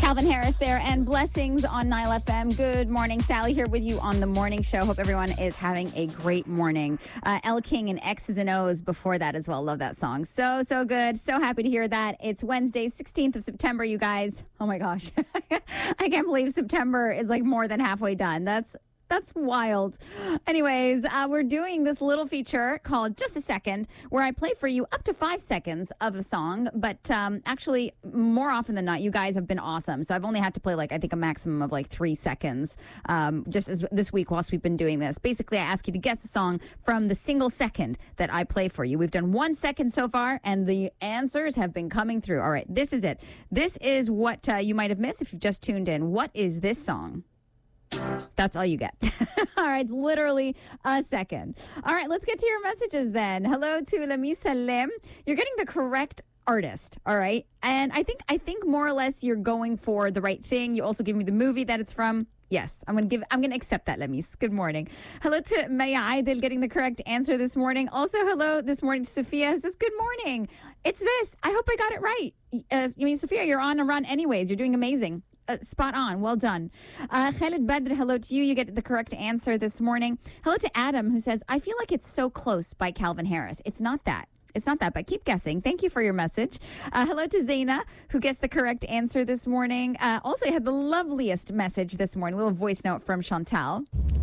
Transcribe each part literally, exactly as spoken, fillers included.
Calvin Harris there, and blessings on Nile F M. Good morning. Sally here with you on the morning show. Hope everyone is having a great morning. Uh, Elle King and X's and O's before that as well. Love that song. So, so good. So happy to hear that. It's Wednesday, sixteenth of September, you guys. Oh my gosh. I can't believe September is like more than halfway done. That's That's wild. Anyways, uh, we're doing this little feature called Just a Second, where I play for you up to five seconds of a song. But um, actually, more often than not, you guys have been awesome. So I've only had to play, like, I think a maximum of like three seconds um, just as this week whilst we've been doing this. Basically, I ask you to guess a song from the single second that I play for you. We've done one second so far, and the answers have been coming through. All right, this is it. This is what uh, you might have missed if you've just tuned in. What is this song? That's all you get. All right, it's literally a second. All right, let's get to your messages then. Hello to Lami Salem. You're getting the correct artist, all right? And I think I think more or less you're going for the right thing. You also give me the movie that it's from. Yes, I'm going to give I'm going to accept that, Lemis. Good morning. Hello to Maya Aidil getting the correct answer this morning. Also, hello this morning to Sophia who says, good morning. It's this. I hope I got it right. Uh, I mean, Sophia, you're on a run anyways. You're doing amazing. Uh, spot on. Well done. Uh, Khalid Badr, hello to you. You get the correct answer this morning. Hello to Adam, who says, I feel like it's so close by Calvin Harris. It's not that. It's not that, but keep guessing. Thank you for your message. Uh, hello to Zaina, who gets the correct answer this morning. Uh, also, you had the loveliest message this morning, a little voice note from Chantal.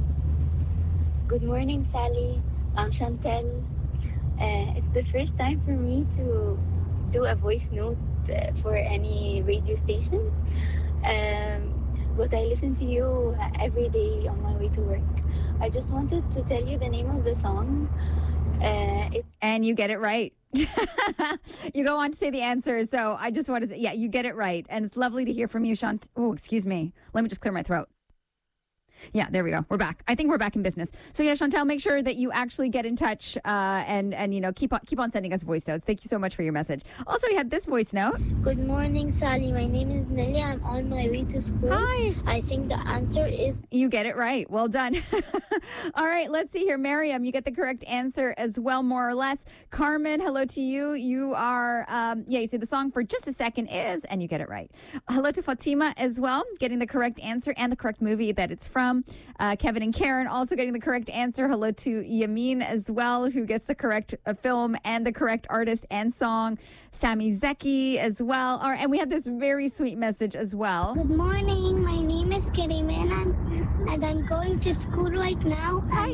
Good morning, Sally. I'm Chantal. Uh, it's the first time for me to do a voice note uh, for any radio station. Um, but I listen to you every day on my way to work. I just wanted to tell you the name of the song. Uh, it's and you get it right. You go on to say the answer. So I just want to say, yeah, you get it right. And it's lovely to hear from you, Shant. Oh, excuse me. Let me just clear my throat. Yeah, there we go. We're back. I think we're back in business. So yeah, Chantal, make sure that you actually get in touch uh, and and you know keep on keep on sending us voice notes. Thank you so much for your message. Also, we had this voice note. Good morning, Sally. My name is Nelly. I'm on my way to school. Hi. I think the answer is. You get it right. Well done. All right, let's see here. Miriam, you get the correct answer as well, more or less. Carmen, hello to you. You are, um, yeah, you say the song for Just a Second is, and you get it right. Hello to Fatima as well, getting the correct answer and the correct movie that it's from. Uh, Kevin and Karen also getting the correct answer. Hello to Yamin as well, who gets the correct uh, film and the correct artist and song. Sami Zeki as well. All right, and we have this very sweet message as well. Good morning. My name is Karima, and I'm and I'm going to school right now. Hi.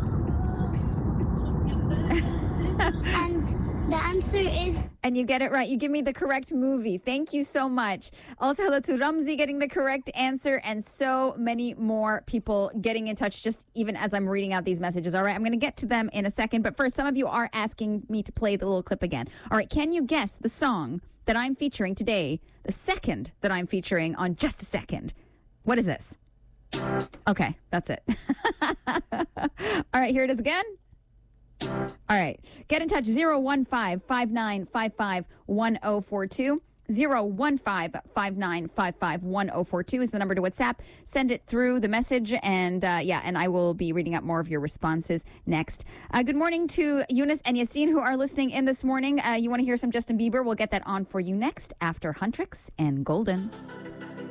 And the answer is... And you get it right. You give me the correct movie. Thank you so much. Also, hello to Ramzi getting the correct answer, and so many more people getting in touch just even as I'm reading out these messages. All right, I'm going to get to them in a second. But first, some of you are asking me to play the little clip again. All right, can you guess the song that I'm featuring today, the second that I'm featuring on Just a Second? What is this? Okay, that's it. All right, here it is again. All right. Get in touch. zero one five, five nine five five, one zero four two. zero one five, five nine five five, one zero four two is the number to WhatsApp. Send it through the message, and uh, yeah, and I will be reading up more of your responses next. Uh, good morning to Eunice and Yassine who are listening in this morning. Uh, you want to hear some Justin Bieber? We'll get that on for you next after Huntrix and Golden.